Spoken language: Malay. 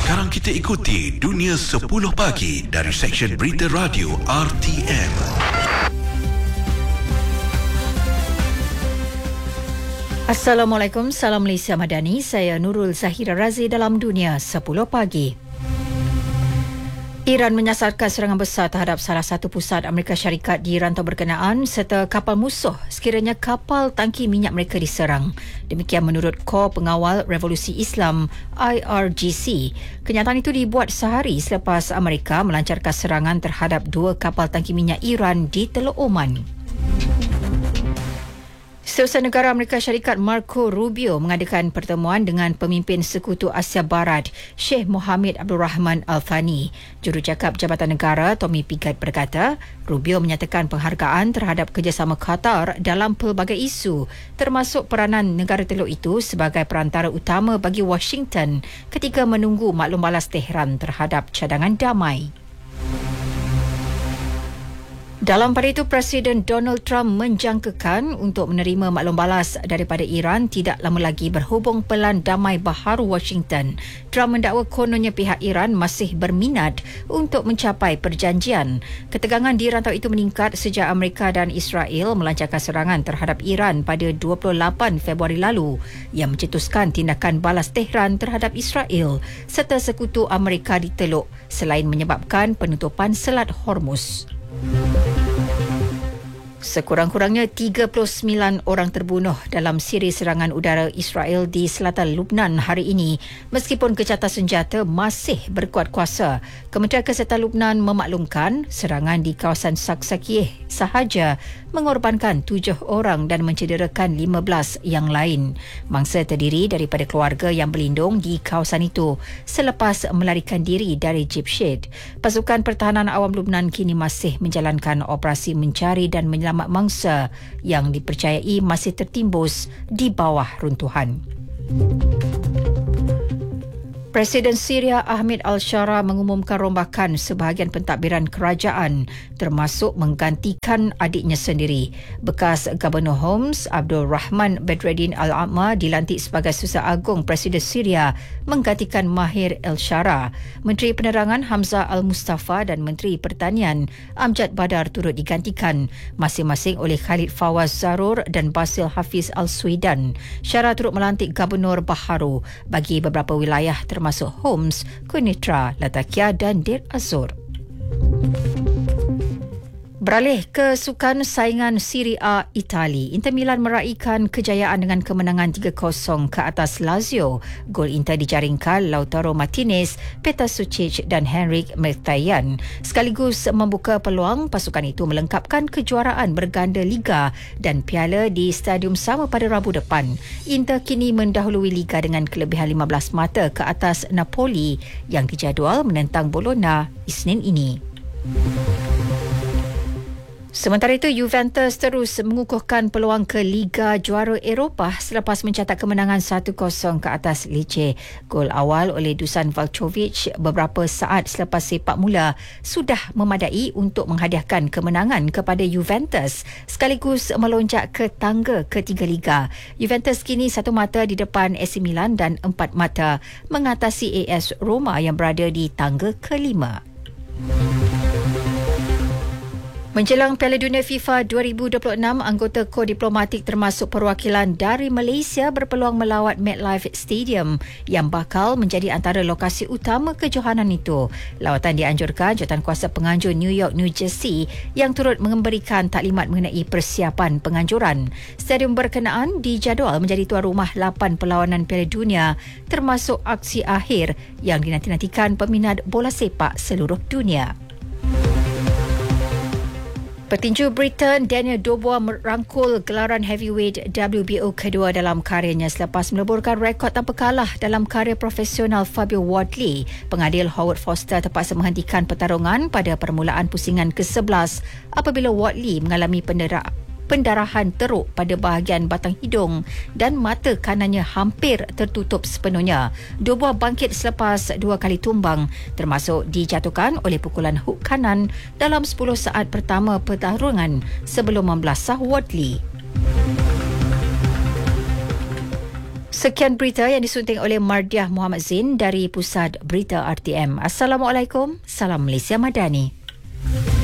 Sekarang kita ikuti Dunia 10 Pagi dari Seksyen Berita Radio RTM. Assalamualaikum, salam Malaysia Madani. Saya Nurul Zahira Razi dalam Dunia 10 Pagi. Iran menyasarkan serangan besar terhadap salah satu pusat Amerika Syarikat di rantau berkenaan serta kapal musuh sekiranya kapal tangki minyak mereka diserang. Demikian menurut Kor Pengawal Revolusi Islam IRGC. Kenyataan itu dibuat sehari selepas Amerika melancarkan serangan terhadap dua kapal tangki minyak Iran di Teluk Oman. Setiausaha Negara Amerika Syarikat Marco Rubio mengadakan pertemuan dengan pemimpin Sekutu Asia Barat Sheikh Mohammed Abdul Rahman Al-Thani. Jurucakap Jabatan Negara Tommy Pickett berkata, Rubio menyatakan penghargaan terhadap kerjasama Qatar dalam pelbagai isu, termasuk peranan negara teluk itu sebagai perantara utama bagi Washington ketika menunggu maklum balas Tehran terhadap cadangan damai. Dalam pada itu, Presiden Donald Trump menjangkakan untuk menerima maklum balas daripada Iran tidak lama lagi berhubung pelan damai baharu Washington. Trump mendakwa kononnya pihak Iran masih berminat untuk mencapai perjanjian. Ketegangan di rantau itu meningkat sejak Amerika dan Israel melancarkan serangan terhadap Iran pada 28 Februari lalu yang mencetuskan tindakan balas Tehran terhadap Israel serta sekutu Amerika di Teluk selain menyebabkan penutupan Selat Hormuz. Sekurang-kurangnya 39 orang terbunuh dalam siri serangan udara Israel di selatan Lubnan hari ini meskipun kecacatan senjata masih berkuat kuasa. Kementerian Kesihatan Lubnan memaklumkan serangan di kawasan Saksakiyeh sahaja mengorbankan 7 orang dan mencederakan 15 yang lain. Mangsa terdiri daripada keluarga yang berlindung di kawasan itu selepas melarikan diri dari Jeep Shed. Pasukan Pertahanan Awam Lubnan kini masih menjalankan operasi mencari dan menyelamatkan mangsa yang dipercayai masih tertimbus di bawah runtuhan. Presiden Syria Ahmed Al-Shara mengumumkan rombakan sebahagian pentadbiran kerajaan termasuk menggantikan adiknya sendiri. Bekas Gubernur Homs Abdul Rahman Bedreddin Al-Atma dilantik sebagai Susah Agung Presiden Syria menggantikan Mahir Al-Shara. Menteri Penerangan Hamzah Al-Mustafa dan Menteri Pertanian Amjad Badar turut digantikan masing-masing oleh Khalid Fawaz Zarur dan Basil Hafiz Al-Suidan. Shara turut melantik Gubernur baharu bagi beberapa wilayah termasuk Homs, Quneitra, Latakia dan Deir Azor. Beralih ke sukan saingan Serie A Itali, Inter Milan meraihkan kejayaan dengan kemenangan 3-0 ke atas Lazio. Gol Inter dijaringkan Lautaro Martinez, Petar Sucic dan Henrik Mkhitaryan. Sekaligus membuka peluang pasukan itu melengkapkan kejuaraan berganda Liga dan Piala di stadium sama pada Rabu depan. Inter kini mendahului Liga dengan kelebihan 15 mata ke atas Napoli yang dijadual menentang Bologna Isnin ini. Sementara itu, Juventus terus mengukuhkan peluang ke Liga Juara Eropah selepas mencatat kemenangan 1-0 ke atas Lecce. Gol awal oleh Dusan Vlahovic beberapa saat selepas sepak mula sudah memadai untuk menghadiahkan kemenangan kepada Juventus sekaligus melonjak ke tangga ketiga Liga. Juventus kini 1 mata di depan AC Milan dan 4 mata mengatasi AS Roma yang berada di tangga kelima. Menjelang Piala Dunia FIFA 2026, anggota kor diplomatik termasuk perwakilan dari Malaysia berpeluang melawat MetLife Stadium yang bakal menjadi antara lokasi utama kejohanan itu. Lawatan dianjurkan Jawatankuasa Penganjur New York, New Jersey yang turut memberikan taklimat mengenai persiapan penganjuran. Stadium berkenaan dijadual menjadi tuan rumah 8 perlawanan Piala Dunia termasuk aksi akhir yang dinanti-nantikan peminat bola sepak seluruh dunia. Petinju Britain Daniel Dubois merangkul gelaran heavyweight WBO kedua dalam karirnya selepas meleburkan rekod tanpa kalah dalam karier profesional Fabio Wardley. Pengadil Howard Foster terpaksa menghentikan pertarungan pada permulaan pusingan ke-11 apabila Wardley mengalami pendarahan teruk pada bahagian batang hidung dan mata kanannya hampir tertutup sepenuhnya. Dubois bangkit selepas 2 kali tumbang termasuk dijatuhkan oleh pukulan hook kanan dalam 10 saat pertama pertarungan sebelum membelasah Wardley. Sekian berita yang disunting oleh Mardiah Muhammad Zain dari Pusat Berita RTM. Assalamualaikum, salam Malaysia Madani.